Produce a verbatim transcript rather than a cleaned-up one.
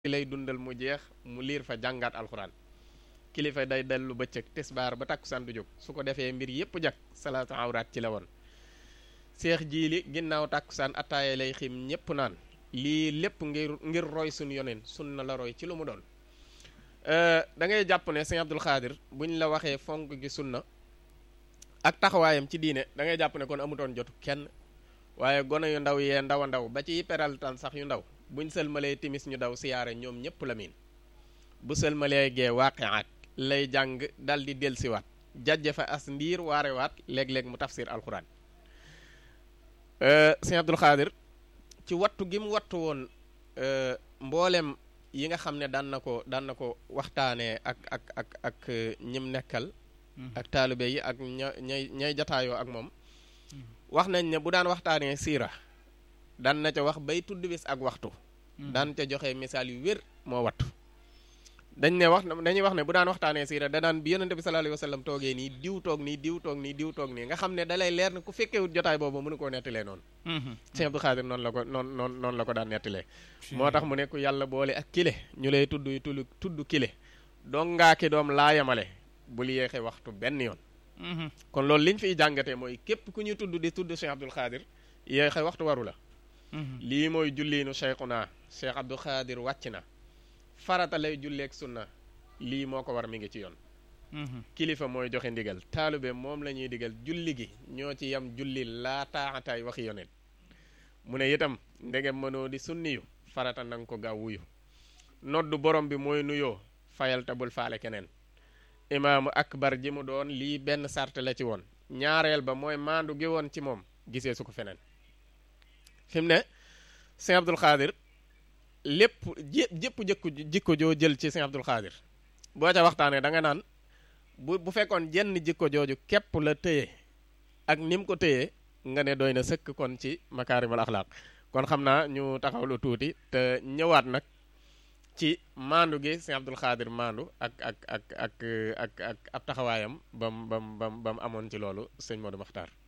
lay dundal mu jeex mu liir fa jàngaat alxuraan kilifa day dellu bëccëg tisbaar ba takkusaan du jóg su ko defee mbir yépp jag salaatu awraat ci la woon seex jiili ginnaaw takkusaan attaaye lay xim ñépp naan lii lépp ngir ngir roy suñu yoneen sunna la roy ci lu mu doon da ngay jàpp ne sëñ Abdul Xaadir buñ la waxee fonk gi sunna ak taxawaayam ci diine da ngay jàpp ne kon amutoon jotu kenn waaye gone yu ndaw yee ndaw a ndaw ba ci peraltan sax yu ndaw buñ sëlmalee timis ñu daw siyaare ñoom ñëpp la miin bu sëlmalee gee waaqiaat lay jàng dal di delsiwaat jajje fa as ndiir waarewaat léeg-léeg mu tafsir alxuraan sëñ Abdul Xaadir ci wattu gi mu wattu woon mboolem yi nga xam ne daan na ko daan na ko waxtaanee ak ak ak ak ñim nekkal ak taalibe yi ak ña ñay ñay jataayoo ak moom wax nañ ne bu daan waxtaanee siira daan na ca wax bay tudd bis ak waxtu daan ca joxe misaal yu wér moo wattu dañ ne wax dañuy wax ne bu daan waxtaanee siira danaan bi yonente bi sallallahu alayhi wa sallam toogee nii diw toog nii diw toog nii diw toog nii nga xam ne dalay leer na ku fekkewut jotaay boobu mënu koo nettalee noonu Sëñ Abdou Khadir noonu la ko noonu noonu noonu la ko daan nettalee moo tax mu ne ku yàlla boole ak kile ñu lay tudd tudd tudd kile doon ngaa ki doom laa yamale bul yéexe waxtu benn yoon kon loolu liñ fiy jàngatee mooy képp ku ñu tudd di tudd Cheikh Abdou Khadir yéexe waxtu waru la lii mooy julliinu Cheikhuna Cheikh Abdou Khadir wàcc na farata lay julleeg sunna lii moo ko war mi ngi ci yoon kilifa mooy joxe ndigal taalube moom la ñuy digal julli gi ñoo ci yam julli laa taaxataay waxi yoneen mu ne itam ndegem mënoo di sunniyu farata nanga ko gaaw wuyu noddu borom bi mooy nuyoo fayal te bul faale keneen imaamu akbar ji mu doon lii benn sart la ci woon ñaareel ba mooy maandu gi woon ci moom gisee su ko feneen fi mu ne Sëñ Abdul Xaadir lépp jé jëpp jëkku jikko joo jël ci Sëñ Abdul Xaadir boo ca waxtaanee da nga naan bu bu fekkoon jenn jikko jooju képp la téye ak ni mu ko téyee nga ne doy na sëkk kon ci makaarimal axlaaq kon xam naa ñu taxawlu tuuti te ñëwaat nag ci maandu gi Sëñ Abdul Xaadir maandu ak ak ak ak ak ak ab taxawaayam bam bam bam ba mu amoon ci loolu sëñ Modou Makhtar